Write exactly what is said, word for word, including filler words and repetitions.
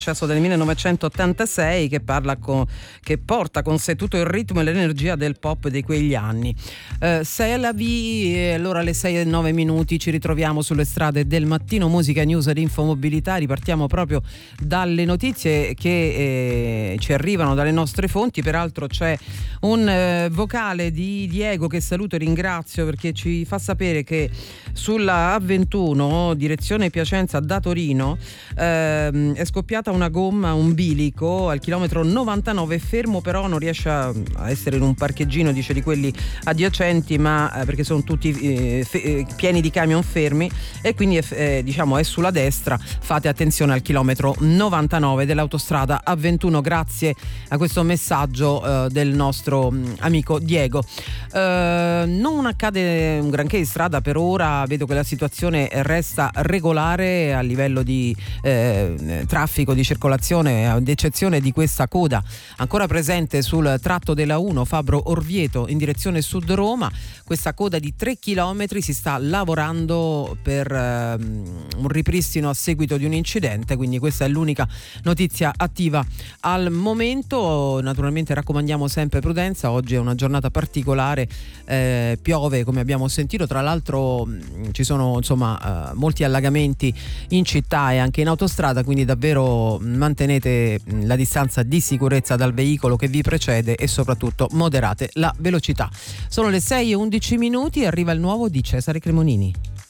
successo del millenovecentottantasei che parla con, che porta con sé tutto il ritmo e l'energia del pop di quegli anni. Eh, C'est la vie, allora alle sei e nove minuti ci ritroviamo sulle strade del mattino, musica, news ed infomobilità. Ripartiamo proprio dalle notizie che eh, ci arrivano dalle nostre fonti. Peraltro c'è un eh, vocale di Diego che saluto e ringrazio, perché ci fa sapere che sulla A ventuno direzione Piacenza da Torino ehm, è scoppiata una gomma, un bilico al chilometro novantanove, fermo, però non riesce a essere in un parcheggino, dice, di quelli adiacenti, ma eh, perché sono tutti eh, fe- eh, pieni di camion fermi, e quindi è, eh, diciamo è sulla destra. Fate attenzione al chilometro novantanove dell'autostrada A ventuno. Grazie a questo messaggio eh, del nostro mh, amico Diego. Eh, non accade un granché in strada per ora, vedo che la situazione resta regolare a livello di eh, traffico, di circolazione, ad eccezione di questa coda ancora presente sul tratto della uno Fabro Orvieto in direzione sud Roma. Questa coda di tre chilometri, si sta lavorando per um, un ripristino a seguito di un incidente, quindi questa è l'unica notizia attiva al momento. Naturalmente raccomandiamo sempre prudenza, oggi è una giornata particolare, eh, piove come abbiamo sentito, tra l'altro mh, ci sono insomma uh, molti allagamenti in città e anche in autostrada, quindi davvero mantenete la distanza di sicurezza dal veicolo che vi precede e soprattutto moderate la velocità. Sono le sei e undici minuti, arriva il nuovo di Cesare Cremonini.